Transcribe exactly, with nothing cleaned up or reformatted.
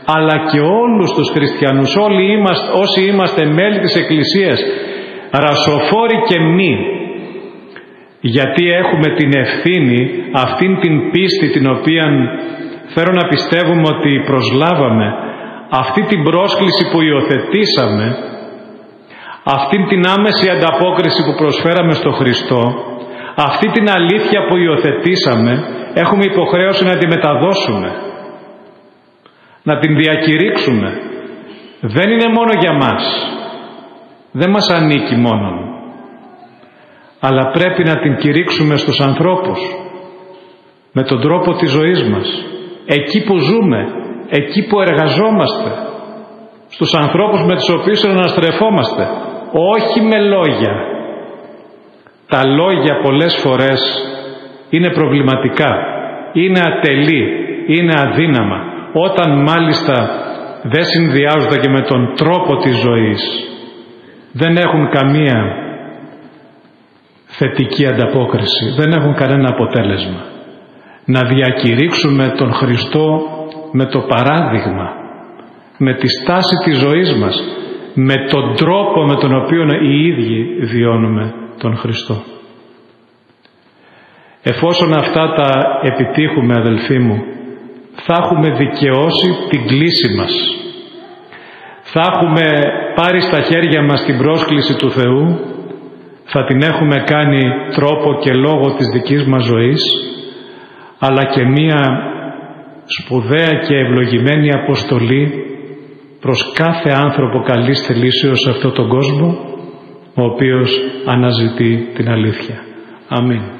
αλλά και όλους τους χριστιανούς, όλοι είμαστε, όσοι είμαστε μέλη της Εκκλησίας, ρασοφόροι και μη, γιατί έχουμε την ευθύνη, αυτήν την πίστη την οποία θέλω να πιστεύουμε ότι προσλάβαμε, αυτή την πρόσκληση που υιοθετήσαμε, αυτή την άμεση ανταπόκριση που προσφέραμε στο Χριστό, αυτή την αλήθεια που υιοθετήσαμε, έχουμε υποχρέωση να τη μεταδώσουμε, να την διακηρύξουμε. Δεν είναι μόνο για μας, δεν μας ανήκει μόνον, αλλά πρέπει να την κηρύξουμε στους ανθρώπους με τον τρόπο της ζωής μας, εκεί που ζούμε, εκεί που εργαζόμαστε, στους ανθρώπους με τους οποίους αναστρεφόμαστε, όχι με λόγια. Τα λόγια πολλές φορές είναι προβληματικά, είναι ατελή, είναι αδύναμα, όταν μάλιστα δεν συνδυάζονται και με τον τρόπο της ζωής, δεν έχουν καμία θετική ανταπόκριση, δεν έχουν κανένα αποτέλεσμα. Να διακηρύξουμε τον Χριστό με το παράδειγμα, με τη στάση της ζωής μας, με τον τρόπο με τον οποίο οι ίδιοι βιώνουμε τον Χριστό. Εφόσον αυτά τα επιτύχουμε, αδελφοί μου, θα έχουμε δικαιώσει την κλήση μας. Θα έχουμε πάρει στα χέρια μας την πρόσκληση του Θεού, θα την έχουμε κάνει τρόπο και λόγο της δικής μας ζωής, αλλά και μία σπουδαία και ευλογημένη αποστολή προς κάθε άνθρωπο καλής θελήσεως σε αυτόν τον κόσμο, ο οποίος αναζητεί την αλήθεια. Αμήν.